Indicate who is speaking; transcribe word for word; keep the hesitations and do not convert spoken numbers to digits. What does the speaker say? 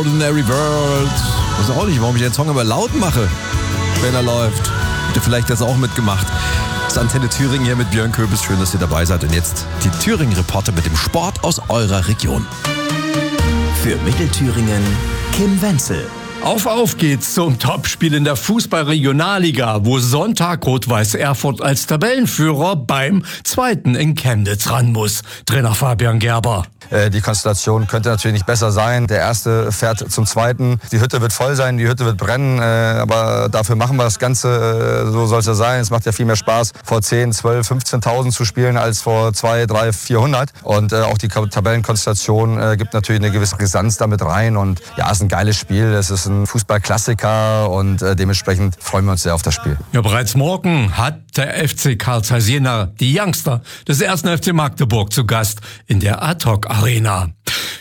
Speaker 1: Extraordinary World. Ich weiß auch nicht, warum ich den Song aber laut mache, wenn er läuft. Habt ihr vielleicht das auch mitgemacht? Das ist Antenne Thüringen hier mit Björn Köbis. Schön, dass ihr dabei seid. Und jetzt die Thüringen-Reporter mit dem Sport aus eurer Region.
Speaker 2: Für Mittelthüringen Kim Wenzel.
Speaker 3: Auf, auf geht's zum Topspiel in der Fußball-Regionalliga, wo Sonntag Rot-Weiß Erfurt als Tabellenführer beim Zweiten in Chemnitz ran muss. Trainer Fabian Gerber.
Speaker 4: Die Konstellation könnte natürlich nicht besser sein. Der Erste fährt zum Zweiten. Die Hütte wird voll sein, die Hütte wird brennen. Aber dafür machen wir das Ganze, so soll es ja sein. Es macht ja viel mehr Spaß, vor zehn, zwölf, fünfzehntausend zu spielen, als vor zwei, drei, vierhundert. Und auch die Tabellenkonstellation gibt natürlich eine gewisse Brisanz damit rein. Und ja, es ist ein geiles Spiel. Es ist ein Fußballklassiker und dementsprechend freuen wir uns sehr auf das Spiel.
Speaker 3: Ja, bereits morgen hat der F C Carl Zeiss Jena die Youngster des ersten F C Magdeburg zu Gast in der Ad-Hoc Arena.